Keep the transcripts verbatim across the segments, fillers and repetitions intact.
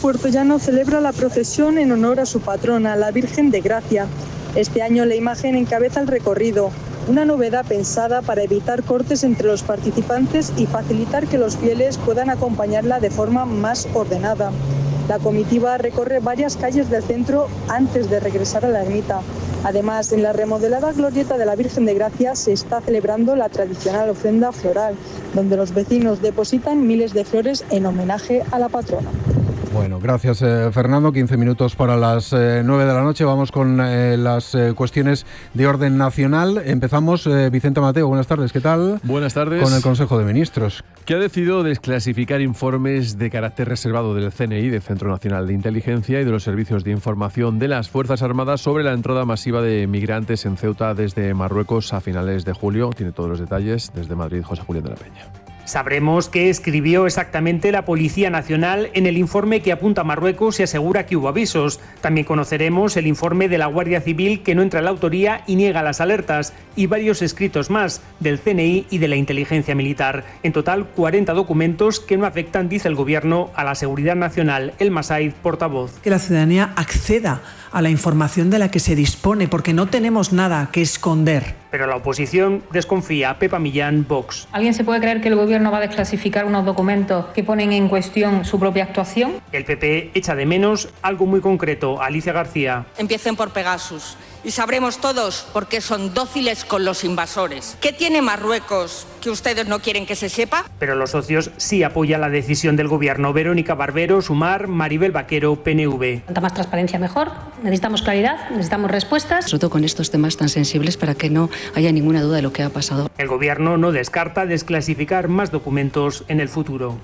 puertollano celebra la procesión en honor a su patrona, la Virgen de Gracia. Este año la imagen encabeza el recorrido, una novedad pensada para evitar cortes entre los participantes y facilitar que los fieles puedan acompañarla de forma más ordenada. La comitiva recorre varias calles del centro antes de regresar a la ermita. Además, en la remodelada glorieta de la Virgen de Gracia se está celebrando la tradicional ofrenda floral, donde los vecinos depositan miles de flores en homenaje a la patrona. Bueno, gracias eh, Fernando. quince minutos para las eh, nueve de la noche. Vamos con eh, las eh, cuestiones de orden nacional. Empezamos, eh, Vicente Mateo, buenas tardes, ¿qué tal? Buenas tardes. Con el Consejo de Ministros, que ha decidido desclasificar informes de carácter reservado del C N I, del Centro Nacional de Inteligencia, y de los servicios de información de las Fuerzas Armadas sobre la entrada masiva de migrantes en Ceuta desde Marruecos a finales de julio. Tiene todos los detalles desde Madrid, José Julián de la Peña. Sabremos qué escribió exactamente la Policía Nacional en el informe que apunta a Marruecos y asegura que hubo avisos. También conoceremos el informe de la Guardia Civil, que no entra en la autoría y niega las alertas, y varios escritos más del C N I y de la Inteligencia Militar. En total, cuarenta documentos que no afectan, dice el Gobierno, a la seguridad nacional. El Massaid, portavoz. Que la ciudadanía acceda a la información de la que se dispone, porque no tenemos nada que esconder. Pero la oposición desconfía. Pepa Millán, Vox. ¿Alguien se puede creer que el Gobierno va a desclasificar unos documentos que ponen en cuestión su propia actuación? El P P echa de menos algo muy concreto. Alicia García. Empiecen por Pegasus y sabremos todos por qué son dóciles con los invasores. ¿Qué tiene Marruecos que ustedes no quieren que se sepa? Pero los socios sí apoyan la decisión del Gobierno. Verónica Barbero, Sumar, Maribel Vaquero, P N V. Cuanta más transparencia mejor. Necesitamos claridad, necesitamos respuestas. Sobre todo con estos temas tan sensibles, para que no haya ninguna duda de lo que ha pasado. El Gobierno no descarta desclasificar más documentos en el futuro.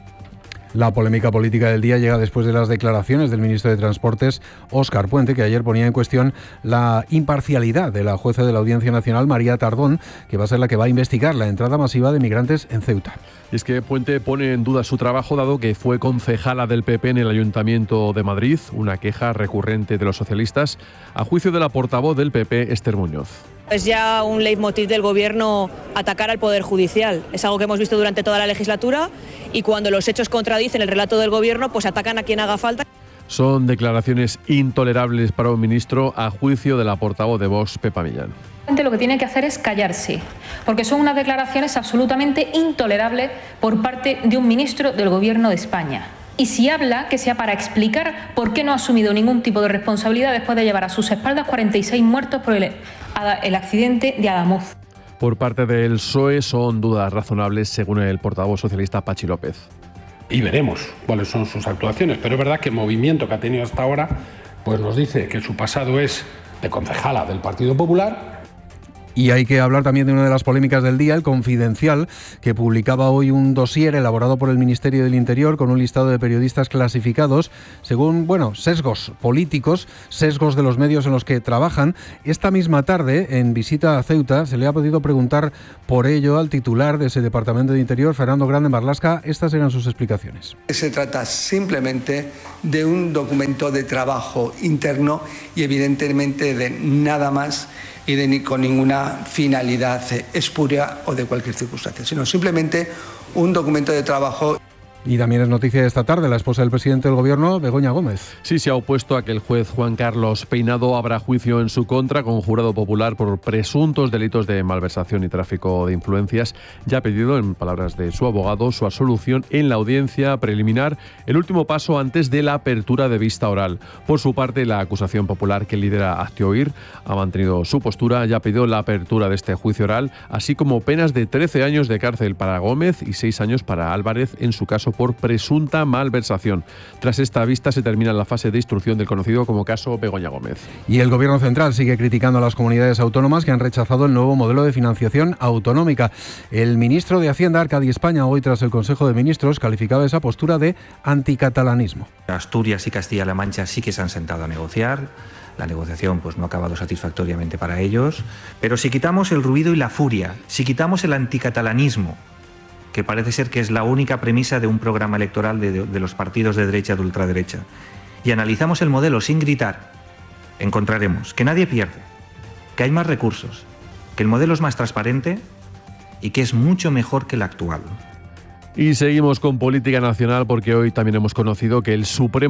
La polémica política del día llega después de las declaraciones del ministro de Transportes, Óscar Puente, que ayer ponía en cuestión la imparcialidad de la jueza de la Audiencia Nacional, María Tardón, que va a ser la que va a investigar la entrada masiva de migrantes en Ceuta. Y es que Puente pone en duda su trabajo, dado que fue concejala del P P en el Ayuntamiento de Madrid, una queja recurrente de los socialistas, a juicio de la portavoz del P P, Esther Muñoz. Es ya un leitmotiv del Gobierno atacar al Poder Judicial. Es algo que hemos visto durante toda la legislatura, y cuando los hechos contradicen el relato del Gobierno, pues atacan a quien haga falta. Son declaraciones intolerables para un ministro, a juicio de la portavoz de Vox, Pepa Millán. Lo que tiene que hacer es callarse, porque son unas declaraciones absolutamente intolerables por parte de un ministro del Gobierno de España. Y si habla, que sea para explicar por qué no ha asumido ningún tipo de responsabilidad después de llevar a sus espaldas cuarenta y seis muertos por el, el accidente de Adamuz. Por parte del P S O E son dudas razonables, según el portavoz socialista Pachi López. Y veremos cuáles son sus actuaciones, pero es verdad que el movimiento que ha tenido hasta ahora pues nos dice que su pasado es de concejala del Partido Popular. Y hay que hablar también de una de las polémicas del día, El Confidencial, que publicaba hoy un dossier elaborado por el Ministerio del Interior con un listado de periodistas clasificados según, bueno, sesgos políticos, sesgos de los medios en los que trabajan. Esta misma tarde, en visita a Ceuta, se le ha podido preguntar por ello al titular de ese Departamento de Interior, Fernando Grande Marlaska. Estas eran sus explicaciones. Se trata simplemente de un documento de trabajo interno y evidentemente de nada más y de ni con ninguna finalidad espuria o de cualquier circunstancia, sino simplemente un documento de trabajo. Y también es noticia de esta tarde, la esposa del presidente del Gobierno, Begoña Gómez. Sí, se ha opuesto a que el juez Juan Carlos Peinado abra juicio en su contra con jurado popular por presuntos delitos de malversación y tráfico de influencias. Ya ha pedido, en palabras de su abogado, su absolución en la audiencia preliminar, el último paso antes de la apertura de vista oral. Por su parte, la acusación popular que lidera Aztioir ha mantenido su postura, ya ha pedido la apertura de este juicio oral, así como penas de trece años de cárcel para Gómez y seis años para Álvarez, en su caso por presunta malversación. Tras esta vista se termina la fase de instrucción del conocido como caso Begoña Gómez. Y el Gobierno central sigue criticando a las comunidades autónomas que han rechazado el nuevo modelo de financiación autonómica. El ministro de Hacienda, Arcadi España, hoy tras el Consejo de Ministros, calificaba esa postura de anticatalanismo. Asturias y Castilla-La Mancha sí que se han sentado a negociar. La negociación pues, no ha acabado satisfactoriamente para ellos. Pero si quitamos el ruido y la furia, si quitamos el anticatalanismo, que parece ser que es la única premisa de un programa electoral de, de, de los partidos de derecha y de ultraderecha, y analizamos el modelo sin gritar, encontraremos que nadie pierde, que hay más recursos, que el modelo es más transparente y que es mucho mejor que el actual. Y seguimos con política nacional, porque hoy también hemos conocido que el Supremo